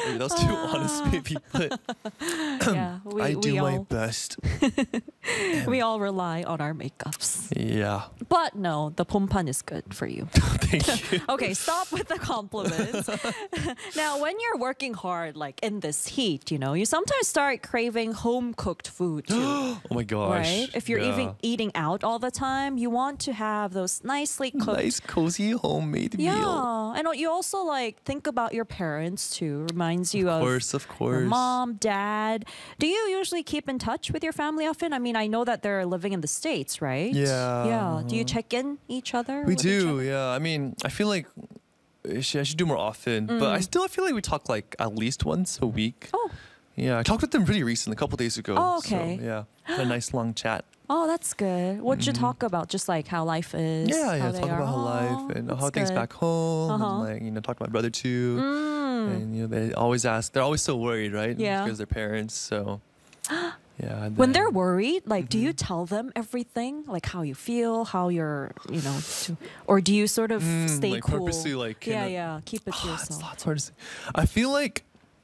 That was too honest, maybe. But Yeah, I do we my all best. we all rely on our makeups. Yeah. But no, the pompan is good for you. Thank you. Okay, stop with the compliments. Now, when you're working hard, like in this heat, you sometimes start craving home cooked food too. Oh my gosh. Right? If you're Yeah. even eating out all the time, you want to have those nicely cooked. Nice, cozy, homemade meal. Yeah, and you also like think about your parents too. Reminds you Of of course, of your course. mom, dad. Do you usually keep in touch with your family often? I mean, I know that they're living in the States, right? Yeah. Yeah. Do you check in each other? We with each do, other? yeah. I mean, I feel like I should do more often, but I feel like we talk like at least once a week. Oh. Yeah, I talked with them pretty recently, a couple days ago. Oh, okay. So, yeah, had a nice long chat. Oh, that's good. What'd you talk about? Just like how life is? Yeah, how yeah. they Talk are? about how Oh, life and how that's things good. back home, Uh-huh. and like talk to my brother too. Mm. And they always ask. They're always so worried, right? Yeah. Because they're parents. So yeah. and When then- they're worried, like, do you tell them everything, like how you feel, how you're, or do you sort of stay like cool? purposely, like, yeah, keep it to It's yourself. hard to say. I feel like.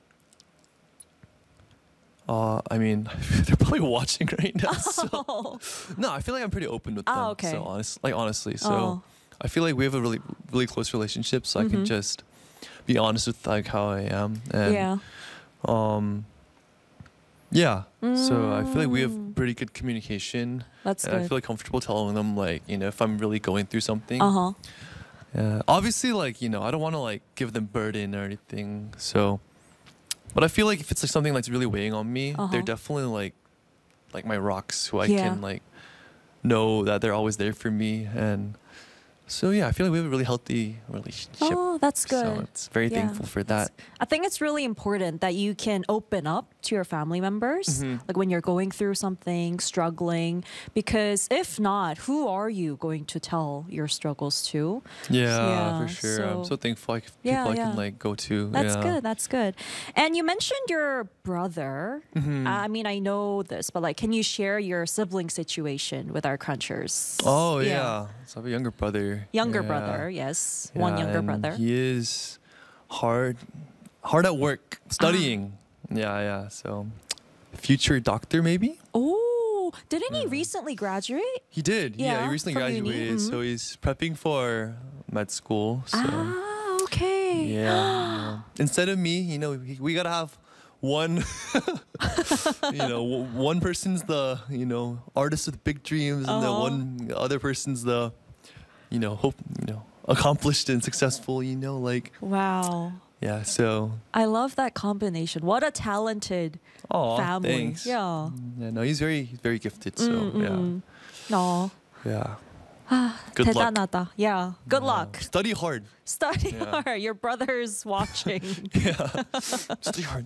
I mean, they're probably watching right now. So. No, I feel like I'm pretty open with them. Oh, okay. So honestly, so Oh. I feel like we have a really, really close relationship. So I can just be honest with like how I am. And, Yeah. Yeah. So I feel like we have pretty good communication. That's And I good. feel like comfortable telling them like if I'm really going through something. Uh-huh. Yeah. Obviously, like I don't want to like give them burden or anything. So, but I feel like if it's like something that's really weighing on me, Uh-huh. they're definitely like my rocks who I Yeah. can like know that they're always there for me. And so yeah, I feel like we have a really healthy relationship. Oh, that's So good. it's very Yeah. thankful for that. I think it's really important that you can open up to your family members, like when you're going through something, struggling, because if not, who are you going to tell your struggles to? Yeah, for yeah, sure. I'm so- so thankful like Yeah, people I yeah. can like go to. That's yeah. good. That's good. And you mentioned your brother. I mean, I know this, but like, can you share your sibling situation with our crunchers? Oh yeah. So I have a younger brother. Younger Yeah. brother, yes. One Yeah, younger and brother. He is hard at work, studying. Yeah. So, future doctor maybe. Oh, didn't he recently graduate? He did. Yeah, Yeah, he recently from uni, graduated, so he's prepping for med school. So, Ah, okay. yeah. Instead of me, we gotta have one. One person's the artist with big dreams, and the one other person's the hope accomplished and successful. Like. Wow. Yeah, so. I love that combination. What a talented Aw, family. thanks. Yeah. Yeah, no, he's very gifted. So No. yeah. Good luck. 대단하다. Yeah. Good luck. Study hard. Study Yeah. hard. Your brother's watching. Yeah. Study hard.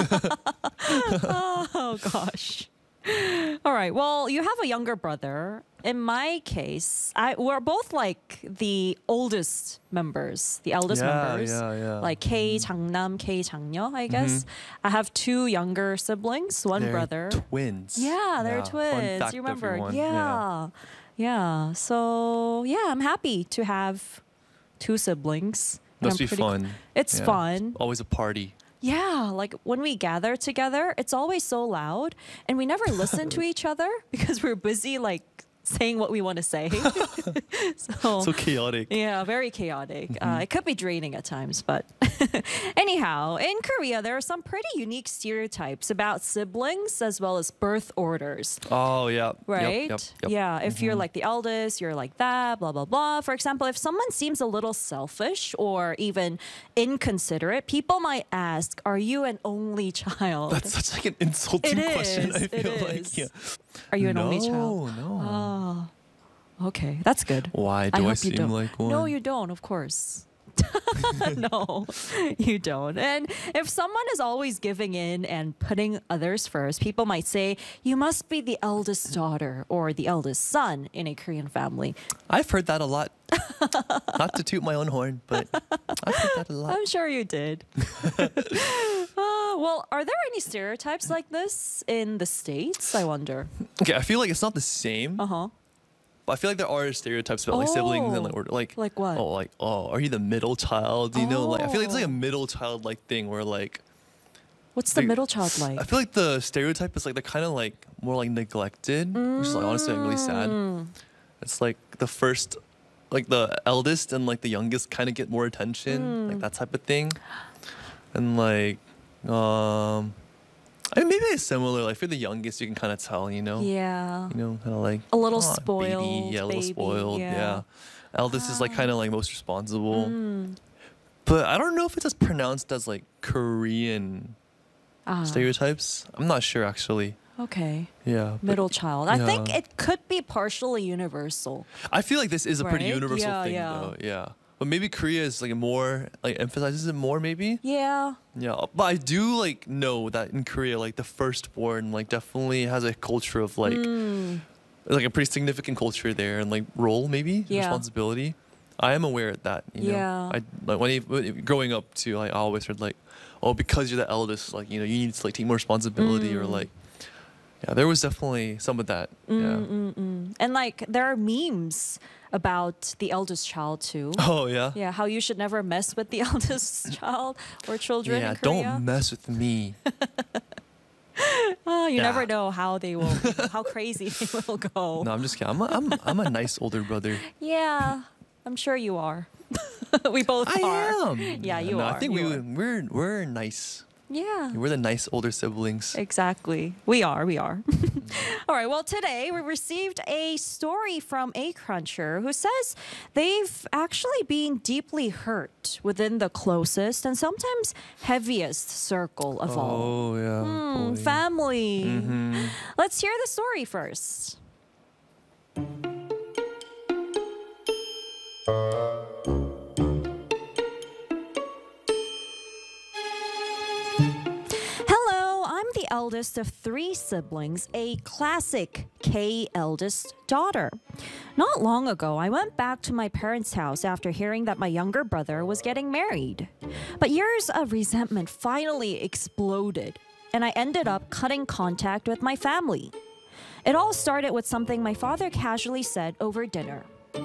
Oh gosh. All right. Well, you have a younger brother. In my case, we're both like the oldest members, the eldest members. Yeah. Like K 장남, K 장녀, I guess. I have two younger siblings, one They're brother. Twins. Yeah, they're Fun twins. fact, You remember? everyone. Yeah. So, yeah, I'm happy to have two siblings. And Must I'm be pretty- fun. It's Yeah. fun. Always a party. Yeah, like when we gather together, it's always so loud and we never listen to each other because we're busy like saying what we want to say. So chaotic. yeah, very chaotic. It could be draining at times, but anyhow, in Korea, there are some pretty unique stereotypes about siblings as well as birth orders. Oh yeah. Right? Yep. Yeah. If you're like the eldest, you're like that, blah, blah, blah. For example, if someone seems a little selfish or even inconsiderate, people might ask, are you an only child? That's such like an insulting It question. is, I it feel like. is. Yeah. Are you an only child? No. Okay, that's good. Why do I hope you seem don't. like one? No, you don't, of course. No, you don't. And if someone is always giving in and putting others first, people might say, you must be the eldest daughter or the eldest son in a Korean family. I've heard that a lot. Not to toot my own horn, but I've heard that a lot. I'm sure you did. Well, are there any stereotypes like this in the States? I wonder. Okay, I feel like it's not the same. Uh-huh. But I feel like there are stereotypes about like siblings and like Like what? are you the middle child? You know, like I feel like it's like a Oh. middle child like thing where like What's the They- middle child like? I feel like the stereotype is like they're kind of like more like neglected, which is like honestly like really sad. It's like the first, like the eldest and like the youngest kind of get more attention, like that type of thing, and like I mean maybe it's similar. Like for the youngest, you can kind of tell, Yeah. kind of like A little "Aw, spoiled, baby." Yeah, a little baby, spoiled. yeah. Yeah. Eldest is like kind of like most responsible, but I don't know if it's as pronounced as like Korean Ah, stereotypes. I'm not sure actually. okay. Yeah. but Middle child. I think yeah. it could be partially universal. I feel like this is a pretty Right? universal Yeah, thing yeah. though. Yeah. But maybe Korea is like more like emphasizes it more maybe. Yeah. Yeah. But I do like know that in Korea like the firstborn like definitely has a culture of like like a pretty significant culture there and like role maybe Yeah. responsibility. I am aware of that. Yeah. I like growing up too. Like I always heard like, oh, because you're the eldest, like you need to like take more responsibility or like, yeah, there was definitely some of that. Yeah. And like there are memes about the eldest child too. Oh yeah. Yeah, how you should never mess with the eldest child or children Yeah. in Korea. Don't mess with me. Oh, you Yeah. never know how they will, how crazy they will go. No, I'm just kidding. I'm a nice older brother. Yeah, I'm sure you are. We both I are. am. Yeah, you no, are. I think you we are. we're nice. Yeah. We're the nice older siblings. Exactly. We are. All right. Well, today we received a story from a cruncher who says they've actually been deeply hurt within the closest and sometimes heaviest circle of all. Oh yeah. boy. Family. Let's hear the story first. Hello, I'm the eldest of 3 siblings, a classic K eldest daughter. Not long ago, I went back to my parents' house after hearing that my younger brother was getting married. But years of resentment finally exploded, and I ended up cutting contact with my family. It all started with something my father casually said over dinner.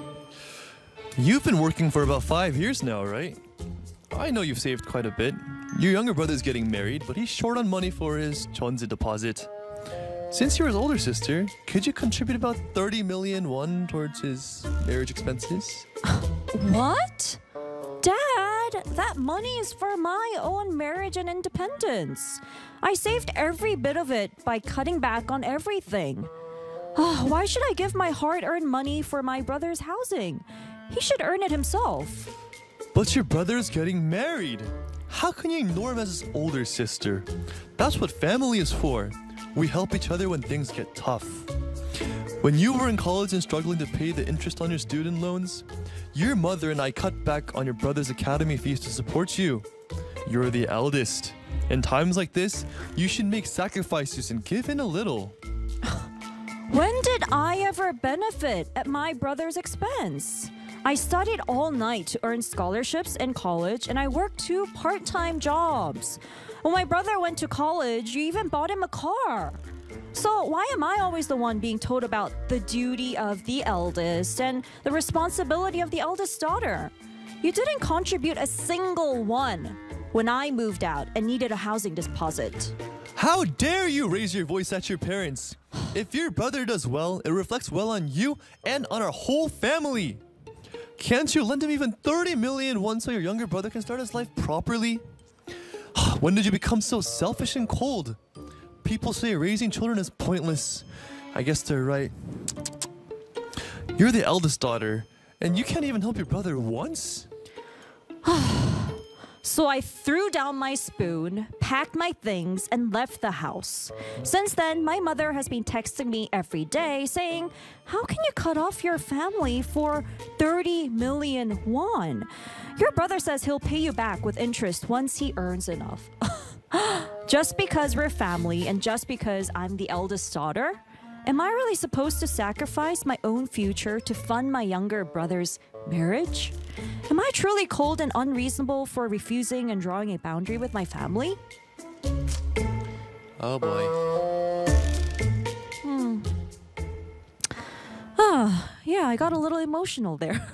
You've been working for about 5 years now, right? I know you've saved quite a bit. Your younger brother's getting married, but he's short on money for his Chonzi deposit. Since you're his older sister, could you contribute about 30 million won towards his marriage expenses? What? Dad, that money is for my own marriage and independence. I saved every bit of it by cutting back on everything. Why should I give my hard-earned money for my brother's housing? He should earn it himself. But your brother's getting married. How can you ignore him as his older sister? That's what family is for. We help each other when things get tough. When you were in college and struggling to pay the interest on your student loans, your mother and I cut back on your brother's academy fees to support you. You're the eldest. In times like this, you should make sacrifices and give in a little. When did I ever benefit at my brother's expense? I studied all night to earn scholarships in college, and I worked 2 part-time jobs. When my brother went to college, you even bought him a car. So why am I always the one being told about the duty of the eldest and the responsibility of the eldest daughter? You didn't contribute a single one when I moved out and needed a housing deposit. How dare you raise your voice at your parents? If your brother does well, it reflects well on you and on our whole family. Can't you lend him even 30 million won so your younger brother can start his life properly? When did you become so selfish and cold? People say raising children is pointless. I guess they're right. You're the eldest daughter, and you can't even help your brother once? So I threw down my spoon, packed my things, and left the house. Since then, my mother has been texting me every day saying, "How can you cut off your family for 30 million won? Your brother says he'll pay you back with interest once he earns enough." Just because we're family and just because I'm the eldest daughter? Am I really supposed to sacrifice my own future to fund my younger brother's marriage? Am I truly cold and unreasonable for refusing and drawing a boundary with my family? Oh boy. Yeah, I got a little emotional there.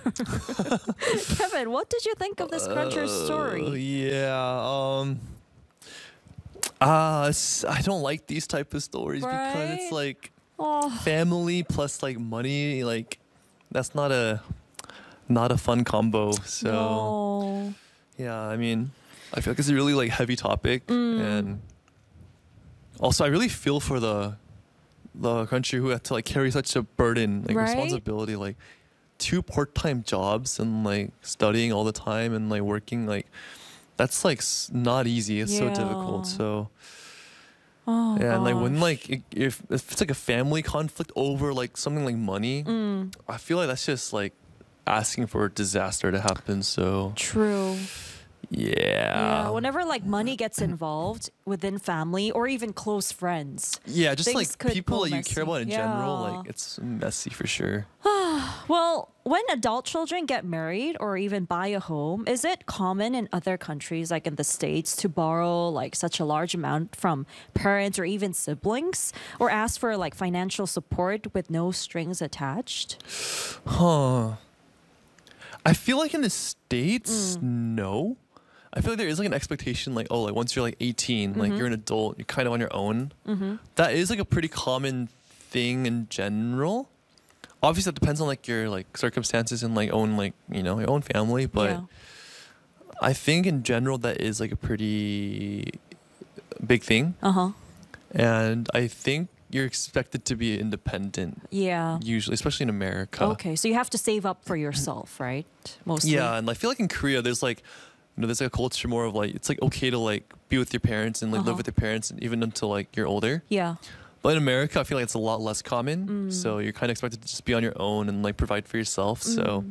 Kevin, what did you think of this cruncher story? Yeah, I don't like these type of stories because Right? it's like Oh, family plus like money, like that's not a fun combo. So no. yeah, I mean, I feel like it's a really like heavy topic, and also I really feel for the country who had to like carry such a burden, like Right? responsibility, like 2 part-time jobs and like studying all the time and like working, like that's like not easy. It's so Yeah. difficult. So Oh, yeah, and like when gosh. like if it's like a family conflict over like something like money, I feel like that's just like asking for a disaster to happen. So True. yeah, Yeah, whenever like money gets involved within family or even close friends. yeah, just things like could people go that you messy. care about in general, Yeah. like it's messy for sure. Well, when adult children get married or even buy a home, is it common in other countries, like in the States, to borrow like such a large amount from parents or even siblings, or ask for like financial support with no strings attached? Huh. I feel like in the States, no. I feel like there is like an expectation, like, oh, like once you're like 18, like you're an adult, you're kind of on your own. That is like a pretty common thing in general. Obviously, that depends on like your like circumstances and like own like your own family, but Yeah. I think in general that is like a pretty big thing, Uh huh. and I think you're expected to be independent Yeah. usually, especially in America. Okay, so you have to save up for yourself, right? Mostly. Yeah, and I feel like in Korea, there's like, there's like a culture more of like it's like okay to like be with your parents and like live with your parents and even until like you're older. Yeah. But in America, I feel like it's a lot less common. So you're kind of expected to just be on your own and like provide for yourself. So,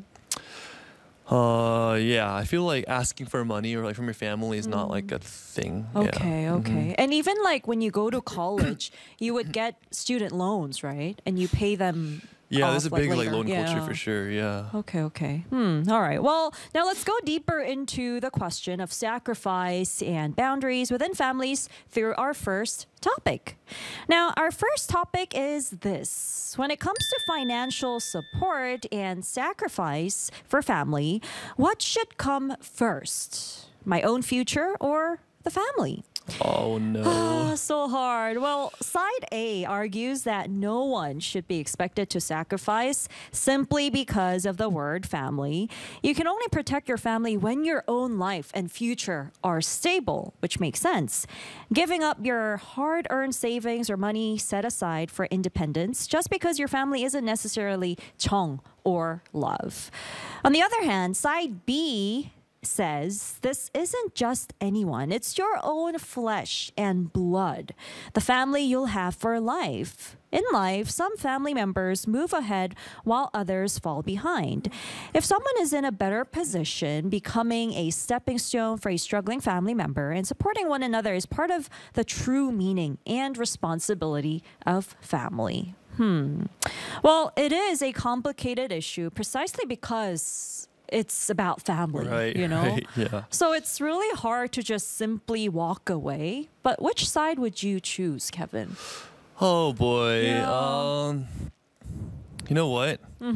yeah, I feel like asking for money or like from your family is not like a thing. Yeah. Okay, okay. And even like when you go to college, you would get student loans, right? And you pay them. Yeah, there's a off, like, big like later. loan culture Yeah. for sure. Yeah. Okay, okay. All right. Well, now let's go deeper into the question of sacrifice and boundaries within families through our first topic. Now, our first topic is this. When it comes to financial support and sacrifice for family, what should come first? My own future or the family? Oh no. So hard. Well, side A argues that no one should be expected to sacrifice simply because of the word family. You can only protect your family when your own life and future are stable, which makes sense. Giving up your hard earned savings or money set aside for independence just because your family isn't necessarily chong or love. On the other hand, side B says this isn't just anyone, it's your own flesh and blood, the family you'll have for life. In life, some family members move ahead while others fall behind. If someone is in a better position, becoming a stepping stone for a struggling family member and supporting one another is part of the true meaning and responsibility of family. Well, it is a complicated issue precisely because it's about family, Right. you know? Right. Yeah. So it's really hard to just simply walk away. But which side would you choose, Kevin? Oh boy. Yeah. You know what?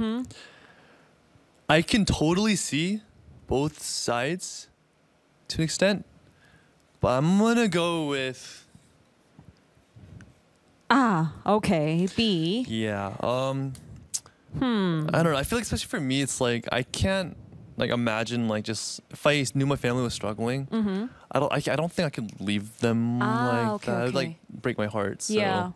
I can totally see both sides to an extent, but I'm gonna go with Okay. B. yeah. I don't know. I feel like especially for me, it's like I can't like imagine like just if I knew my family was struggling. I don't think I could leave them like okay, that. It would like okay. break my heart. So, Yeah.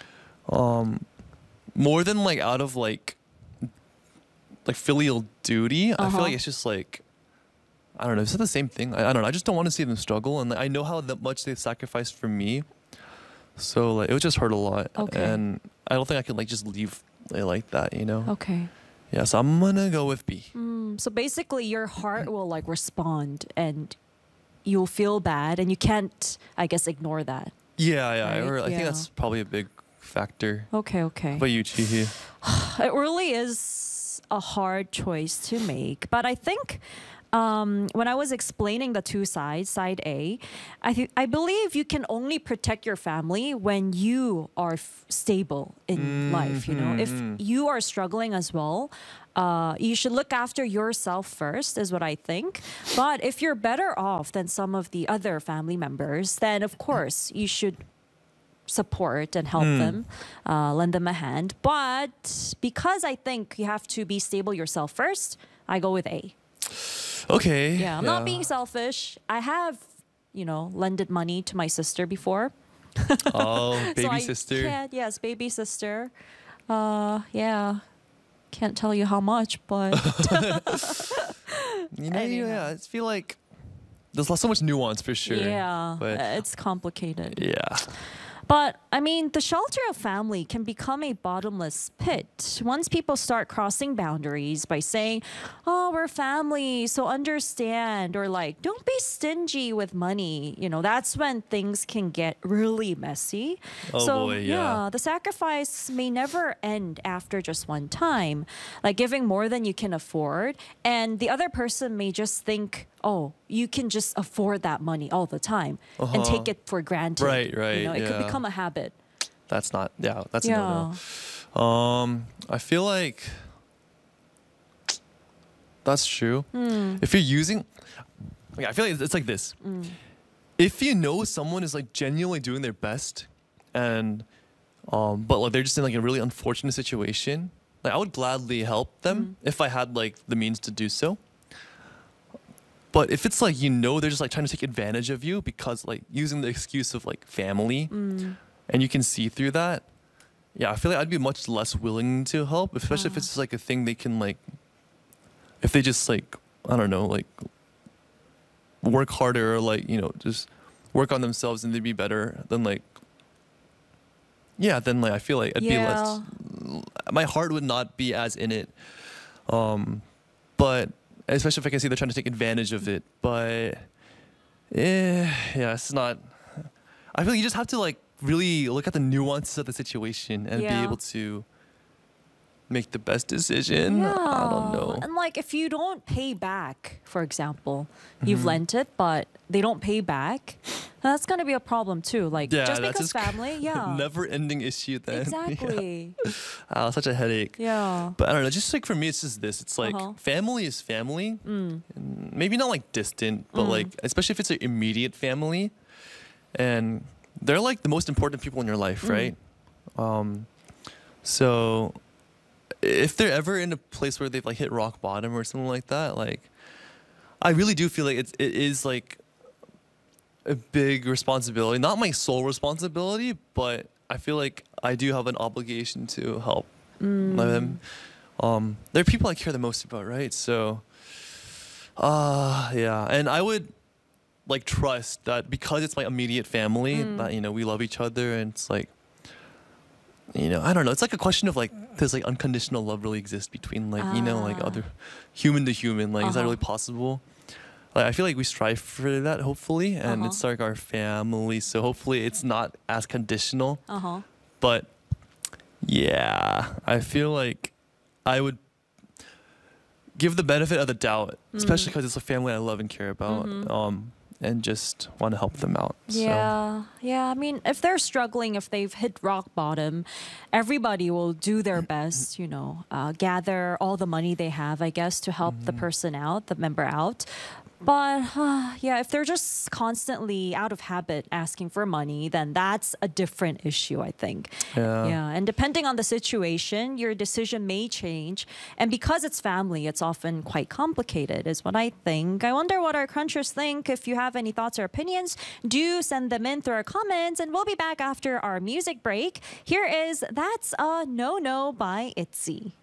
more than like out of like filial duty, I feel like Uh-huh. it's just like I don't know. It's not the same thing. I don't know. I just don't want to see them struggle, and like, I know how much they've sacrificed for me. So like it would just hurt a lot, Okay. and I don't think I could like just leave it like that. You know? Okay. Yeah. So I'm gonna go with B. So basically, your heart will like respond and you'll feel bad and you can't, I guess, ignore that. Yeah, yeah. Right? Or I think Yeah. that's probably a big factor. Okay, okay. But you, Chihi. It really is a hard choice to make. But I think when I was explaining the two sides, side A, I believe you can only protect your family when you are stable in life. You know, if you are struggling as well, you should look after yourself first, is what I think. But if you're better off than some of the other family members, then of course you should support and help them, lend them a hand. But because I think you have to be stable yourself first, I go with A. Okay. Yeah, I'm not being selfish. I have, lended money to my sister before. Oh, baby So I sister. can't, yes, baby sister. Yeah. Can't tell you how much, but Anyhow. Yeah, I feel like there's so much nuance for sure. yeah, But it's complicated. yeah. But I mean, the shelter of family can become a bottomless pit once people start crossing boundaries by saying, "Oh, we're family, so understand," or like, "Don't be stingy with money." That's when things can get really messy. Oh, so boy, yeah. the sacrifice may never end after just one time, like giving more than you can afford, and the other person may just think, "Oh, you can just afford that money all the time," and take it for granted. Right, It could yeah. become a habit. That's not. Yeah, that's Yeah. a no-no. I feel like that's true. If you're using, okay, I feel like it's like this. If you know someone is like genuinely doing their best, and but like they're just in like a really unfortunate situation, like I would gladly help them if I had like the means to do so. But if it's like they're just like trying to take advantage of you because like using the excuse of like family, and you can see through that, yeah, I feel like I'd be much less willing to help, especially if it's just like a thing they can like, if they just like, I don't know, like work harder or like, just work on themselves and they'd be better than like, yeah, then like I feel like I'd be less, my heart would not be as in it. But especially if I can see they're trying to take advantage of it. But it's not, I feel like you just have to like really look at the nuances of the situation and be Yeah. able to make the best decision. I don't know. And like if you don't pay back, for example, you've lent it, but they don't pay back, that's gonna be a problem too. Like Yeah, just that's because just family, yeah. Never-ending issue then. Exactly. Yeah. Such a headache. Yeah. But I don't know, just like for me, it's just this. It's like family is family. And maybe not like distant, but like, especially if it's an immediate family. And they're like the most important people in your life, right? So if they're ever in a place where they've like hit rock bottom or something like that, like I really do feel like it is like a big responsibility. Not my sole responsibility, but I feel like I do have an obligation to help them. They're people I care the most about, right? So, yeah. And I would like trust that because it's my immediate family that, we love each other and it's like, I don't know. It's like a question of like, does like unconditional love really exist between like, like other human to human? Like, is that really possible? Like, I feel like we strive for that, hopefully, and it's like our family. So hopefully it's not as conditional. But yeah, I feel like I would give the benefit of the doubt, especially because it's a family I love and care about, and just want to help them out. Yeah. Yeah. I mean, if they're struggling, if they've hit rock bottom, everybody will do their best, gather all the money they have, I guess, to help the person out, the member out. But yeah, if they're just constantly out of habit asking for money, then that's a different issue, I think. Yeah. And depending on the situation, your decision may change. And because it's family, it's often quite complicated, is what I think. I wonder what our crunchers think. If you have any thoughts or opinions, do send them in through our comments. And we'll be back after our music break. Here is That's a No-No by ITZY.